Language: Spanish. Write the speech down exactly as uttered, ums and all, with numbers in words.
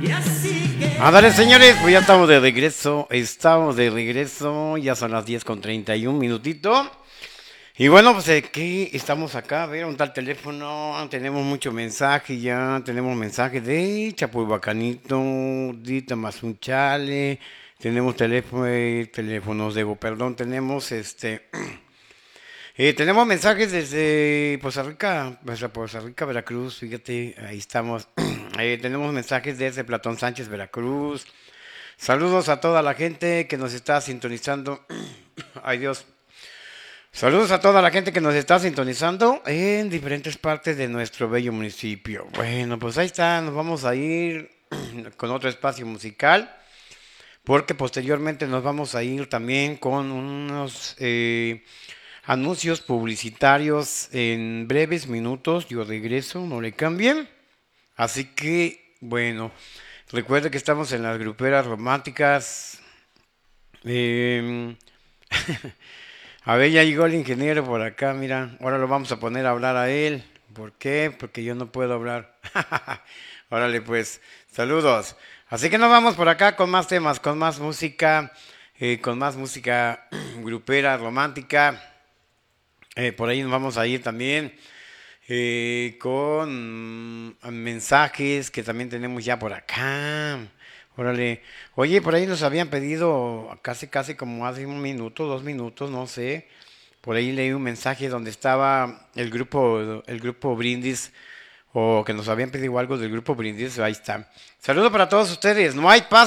Ándale, señores, pues ya estamos de regreso, estamos de regreso, ya son las diez con treinta y un minutito. Y bueno, pues aquí estamos acá, a ver, un tal teléfono, tenemos mucho mensaje ya, tenemos mensaje de Chapulbacanito, de Tamazunchale, tenemos teléfono, eh, teléfonos de, perdón, tenemos este, eh, tenemos mensajes desde Poza Rica, desde Poza Rica, Veracruz, fíjate, ahí estamos. Eh, tenemos mensajes desde Platón Sánchez, Veracruz. Saludos a toda la gente que nos está sintonizando. Ay Dios. Saludos a toda la gente que nos está sintonizando en diferentes partes de nuestro bello municipio. Bueno, pues ahí está, nos vamos a ir con otro espacio musical, porque posteriormente nos vamos a ir también con unos eh, anuncios publicitarios en breves minutos. Yo regreso, no le cambien. Así que, bueno, recuerde que estamos en las gruperas románticas. Eh, a ver, ya llegó el ingeniero por acá, mira. Ahora lo vamos a poner a hablar a él. ¿Por qué? Porque yo no puedo hablar. Órale, pues, saludos. Así que nos vamos por acá con más temas, con más música, eh, con más música grupera, romántica. Eh, por ahí nos vamos a ir también eh, con mm, mensajes que también tenemos ya por acá. Órale. Oye, por ahí nos habían pedido casi, casi como hace un minuto, dos minutos, no sé. Por ahí leí un mensaje donde estaba el grupo, el grupo Brindis, o que nos habían pedido algo del grupo Brindis. Ahí está. Saludo para todos ustedes. No hay paz.